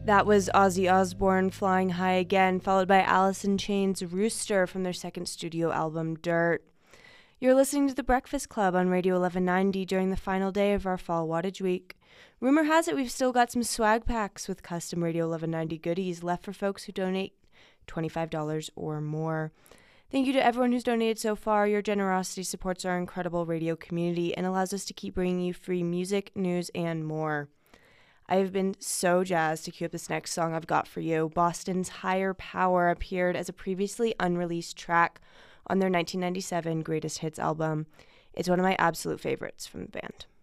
That was Ozzy Osbourne, Flying High Again, followed by Alice in Chains' Rooster from their second studio album, Dirt. You're listening to The Breakfast Club on Radio 1190 during the final day of our Fall Wattage Week. Rumor has it we've still got some swag packs with custom Radio 1190 goodies left for folks who donate $25 or more. Thank you to everyone who's donated so far. Your generosity supports our incredible radio community and allows us to keep bringing you free music, news, and more. I have been so jazzed to cue up this next song I've got for you. Boston's Higher Power appeared as a previously unreleased track on their 1997 Greatest Hits album. It's one of my absolute favorites from the band.